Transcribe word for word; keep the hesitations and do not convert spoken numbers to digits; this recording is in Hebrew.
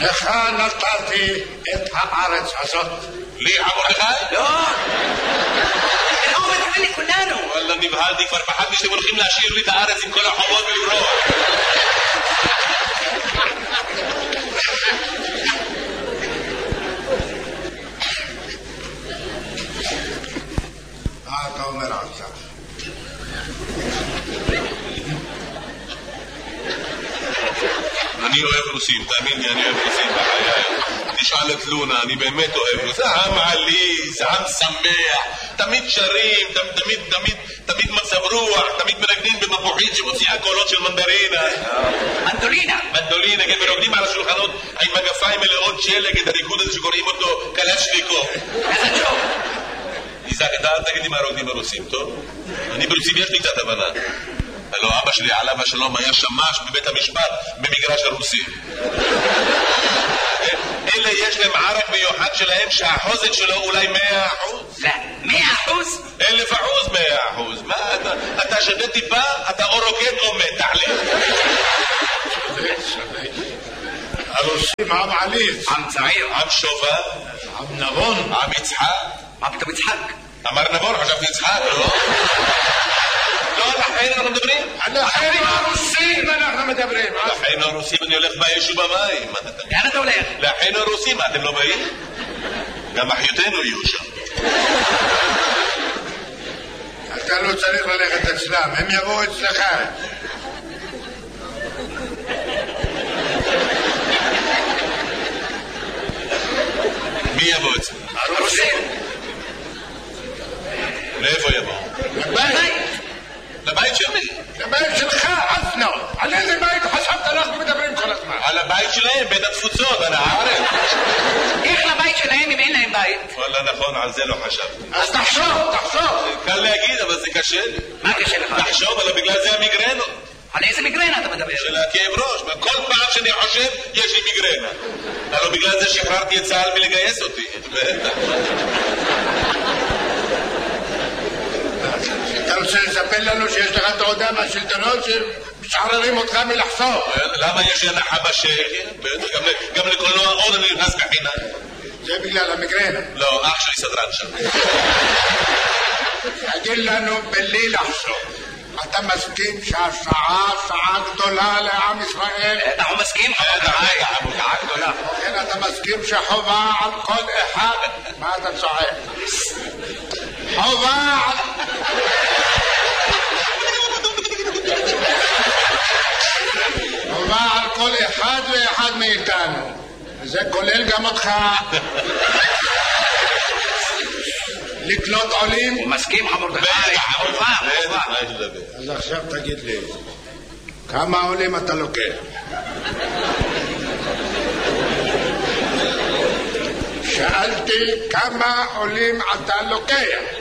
לך נתתי את הארץ הזאת. לי, מרדכי? לא. זה לא מרדכי לכולנו. וואלה, נבהלתי, כבר פחדתי שאתם הולכים להשאיר לי את הארץ עם כל החובות ולברוח. מה אתה אומר עכשיו? אני אוהב רוסים, תאמין לי, אני אוהב רוסים בחיי. תשאל את לונה, אני באמת אוהב רוסים. זה עם עליז, עם שמח, תמיד שרים, תמיד, תמיד, תמיד מצב רוח, תמיד מנגנים במפוחית שמוציאה קולות של מנדרינה. מנדולינה. מנדולינה, כן, ורוקדים על השולחנות עם מגפיים מלאות שלג, את הריקוד הזה שקוראים אותו קלצ'ניקוב. איזה ג'וב. איזק, אתה אל תגיד לי מה רוקדים הרוסים, טוב? אני ברוסים יש לי קצת הבנה. הלוא אבא שלי עליו השלום היה שמש בבית המשפט במגרש הרוסי. אלה יש להם ערק מיוחד שלהם שהחוזק שלו אולי מאה אחוז. לא, מאה אחוז? אלף אחוז מאה אחוז. מה אתה, אתה שדה טיפה, אתה או רוקד או מת, תחליט. הרוסים עם עליז. עם צעיר. עם שובב. עם נבון. עם יצחק. מה פתאום יצחק? אמר נבון, חשבתי יצחק, לא? לא, על החיים אנחנו מדברים? על החיים הרוסים אנחנו מדברים. על החיים הרוסים אני הולך באש ובמים. לאן אתה הולך? לחיים הרוסים, מה אתם לא באים? גם אחיותינו יהיו שם. אתה לא צריך ללכת אצלם, הם יבואו אצלך. מי יבוא אצלם? הרוסים. לאיפה יבוא? לבית. לבית שלי. לבית שלך, אסנו. על איזה בית חשבת אנחנו מדברים כל הזמן? על הבית שלהם, בית התפוצות, על הארץ. איך לבית שלהם אם אין להם בית? וואלה, נכון, על זה לא חשבתי. אז תחשוב, תחשוב. קל להגיד, אבל זה קשה לי. מה קשה לך? תחשוב, אבל בגלל זה המגרנות. על איזה מיגרנה אתה מדבר? של הכאב ראש. כל פעם שאני חושב, יש לי מיגרנה. הלוא בגלל זה שחררתי את צה"ל מלגייס אותי. אתה רוצה לספר לנו שיש לך תעודה מהשלטונות שמשחררים אותך מלחסוך? למה יש הנחה בשקל? גם לקולנוע עוד אני נכנס בחינם. זה בגלל המגרנה. לא, אח שלי סדרן שם. תגיד לנו בלי לחשוב, אתה מסכים שהשעה שעה גדולה לעם ישראל? אנחנו מסכים, שעה גדולה. כן, אתה מסכים שחובה על כל אחד? מה אתה צועק? חובה על... חובה על כל אחד ואחד מאיתנו. זה כולל גם אותך. לקלוט עולים. הוא מסכים, מרדכי. חובה, חובה. אז עכשיו תגיד לי, כמה עולים אתה לוקח? שאלתי כמה עולים אתה לוקח.